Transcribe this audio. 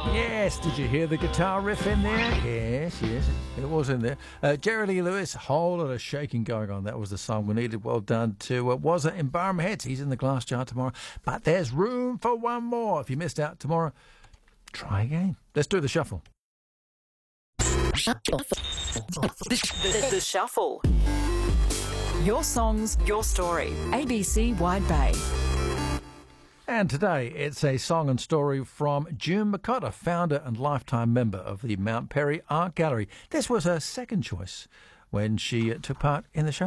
Yes, did you hear the guitar riff in there? Yes, it was in there. Jerry Lee Lewis, whole lot of shaking going on. That was the song we needed. Well done to Was It in Barham Heads. He's in the glass jar tomorrow. But there's room for one more. If you missed out tomorrow, try again. Let's do the shuffle. The Shuffle. Your songs, your story. ABC Wide Bay. And today it's a song and story from June McCotter, founder and lifetime member of the Mount Perry Art Gallery. This was her second choice when she took part in the show.